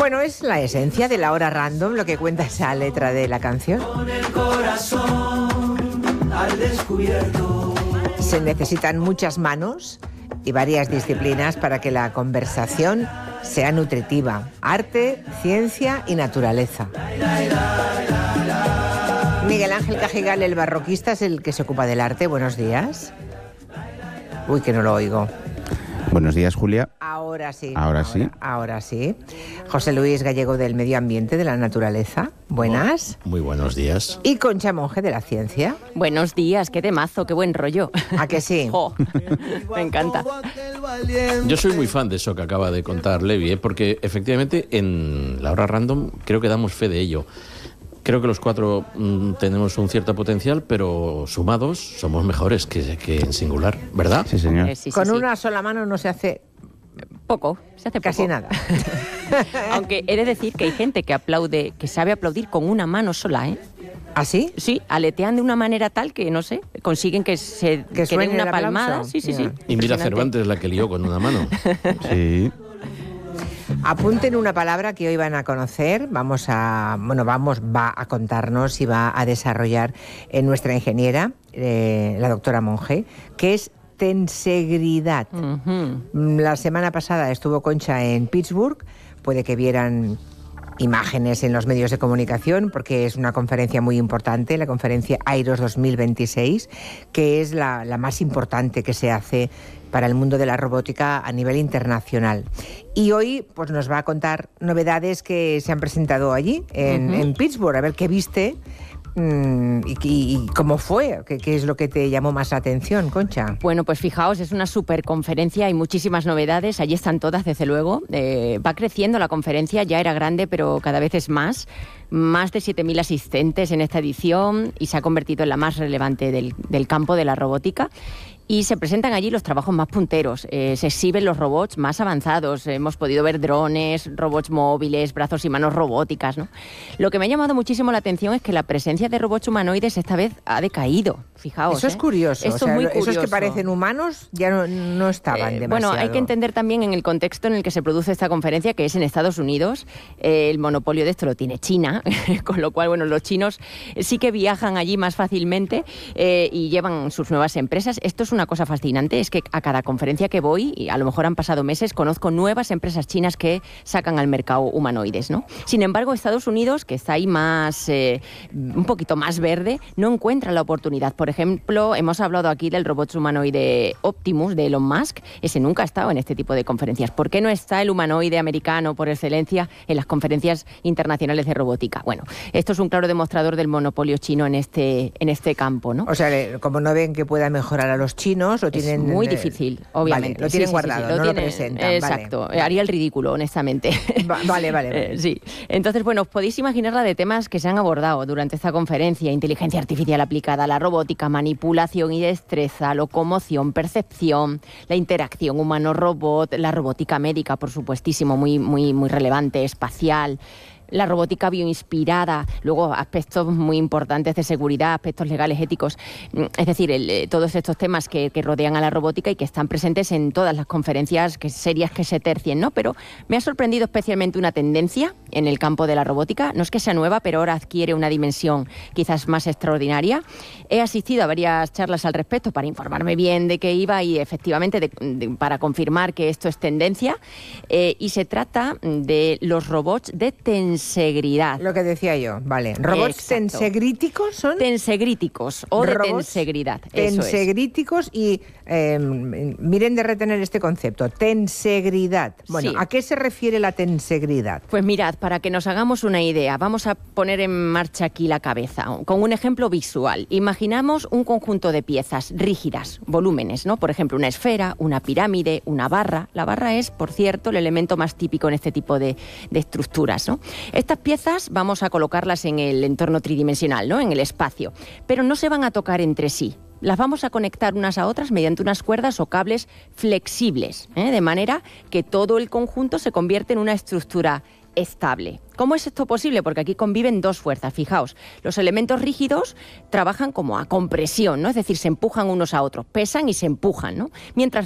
Bueno, es la esencia de la hora random lo que cuenta esa letra de la canción. Con el corazón al descubierto. Se necesitan muchas manos y varias disciplinas para que la conversación sea nutritiva. Arte, ciencia y naturaleza. Miguel Ángel Cajigal, el barroquista, es el que se ocupa del arte. Buenos días. Uy, que no lo oigo. Buenos días, Julia. Ahora sí. Ahora sí. José Luis Gallego, del medio ambiente, de la naturaleza. Buenas. Muy buenos días. Y Concha Monge, de la ciencia. Buenos días, qué temazo, qué buen rollo. ¿A que sí? Oh, me encanta. Yo soy muy fan de eso que acaba de contar Levi, porque efectivamente en la hora random creo que damos fe de ello. Creo que los cuatro tenemos un cierto potencial, pero sumados somos mejores que en singular, ¿verdad? Sí, señor. Sí. Con una sola mano no se hace Poco, se hace casi poco. nada. Aunque he de decir que hay gente que aplaude, que sabe aplaudir con una mano sola, ¿eh? ¿Ah, sí? Sí, aletean de una manera tal que, no sé, consiguen que se Que suene den una el aplauso. palmada. Sí. Y mira Impresionante. Cervantes la que lió con una mano. Sí. Apunten una palabra que hoy van a conocer, va a contarnos y va a desarrollar nuestra ingeniera, la doctora Monge, que es tensegridad. La semana pasada estuvo Concha en Pittsburgh, puede que vieran imágenes en los medios de comunicación porque es una conferencia muy importante, la conferencia AIROS 2026, que es la más importante que se hace para el mundo de la robótica a nivel internacional. Y hoy pues nos va a contar novedades que se han presentado allí, en Pittsburgh, a ver qué viste y cómo fue, qué es lo que te llamó más la atención, Concha. Bueno, pues fijaos, es una super conferencia, hay muchísimas novedades, allí están todas, desde luego. Va creciendo la conferencia, ya era grande, pero cada vez es más de 7.000 asistentes en esta edición y se ha convertido en la más relevante del campo de la robótica. Y se presentan allí los trabajos más punteros, se exhiben los robots más avanzados, hemos podido ver drones, robots móviles, brazos y manos robóticas, ¿no? Lo que me ha llamado muchísimo la atención es que la presencia de robots humanoides esta vez ha decaído, fijaos. Eso es curioso, Esto es muy curioso. Esos que parecen humanos ya no estaban demasiado. Bueno, hay que entender también en el contexto en el que se produce esta conferencia, que es en Estados Unidos, el monopolio de esto lo tiene China, con lo cual, bueno, los chinos sí que viajan allí más fácilmente y llevan sus nuevas empresas. Esto es una cosa fascinante, es que a cada conferencia que voy, y a lo mejor han pasado meses, conozco nuevas empresas chinas que sacan al mercado humanoides, ¿no? Sin embargo, Estados Unidos, que está ahí más, un poquito más verde, no encuentra la oportunidad. Por ejemplo, hemos hablado aquí del robot humanoide Optimus de Elon Musk, ese nunca ha estado en este tipo de conferencias. ¿Por qué no está el humanoide americano por excelencia en las conferencias internacionales de robótica? Bueno, esto es un claro demostrador del monopolio chino en este campo, ¿no? O sea, como no ven que pueda mejorar a los chinos, lo tienen... Es muy difícil, obviamente. Vale, lo tienen guardado, no lo presentan. Exacto, vale. Haría el ridículo, honestamente. Vale. Sí. Entonces, bueno, os podéis imaginar la de temas que se han abordado durante esta conferencia: inteligencia artificial aplicada a la robótica, manipulación y destreza, locomoción, percepción, la interacción humano-robot, la robótica médica, por supuestísimo, muy relevante, espacial, la robótica bioinspirada, luego aspectos muy importantes de seguridad, aspectos legales, éticos, es decir, todos estos temas que rodean a la robótica y que están presentes en todas las conferencias serias que se tercien, ¿no? Pero me ha sorprendido especialmente una tendencia en el campo de la robótica, no es que sea nueva, pero ahora adquiere una dimensión quizás más extraordinaria. He asistido a varias charlas al respecto para informarme bien de qué iba y efectivamente para confirmar que esto es tendencia, y se trata de los robots de tensegridad. Lo que decía yo, vale. ¿Robots tensegríticos son? Tensegríticos o de tensegridad. Tensegríticos y miren de retener este concepto, tensegridad. Bueno, sí. ¿A qué se refiere la tensegridad? Pues mirad, para que nos hagamos una idea, vamos a poner en marcha aquí la cabeza con un ejemplo visual. Imaginamos un conjunto de piezas rígidas, volúmenes, ¿no? Por ejemplo, una esfera, una pirámide, una barra. La barra es, por cierto, el elemento más típico en este tipo de estructuras, ¿no? Estas piezas vamos a colocarlas en el entorno tridimensional, ¿no? En el espacio, pero no se van a tocar entre sí. Las vamos a conectar unas a otras mediante unas cuerdas o cables flexibles, de manera que todo el conjunto se convierte en una estructura estable. ¿Cómo es esto posible? Porque aquí conviven dos fuerzas, fijaos. Los elementos rígidos trabajan como a compresión, ¿no? Es decir, se empujan unos a otros, pesan y se empujan, ¿no? Mientras